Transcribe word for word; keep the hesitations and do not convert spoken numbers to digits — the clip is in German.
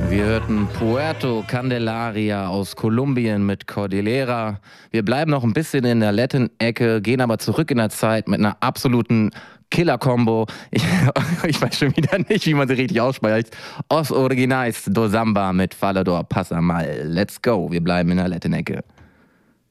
Wir hörten Puerto Candelaria aus Kolumbien mit Cordillera. Wir bleiben noch ein bisschen in der Latin-Ecke, gehen aber zurück in der Zeit mit einer absoluten Killer-Combo. Ich, ich weiß schon wieder nicht, wie man sie richtig ausspricht. Os Originais do Samba mit Falador Passamal. Let's go, wir bleiben in der Latin-Ecke.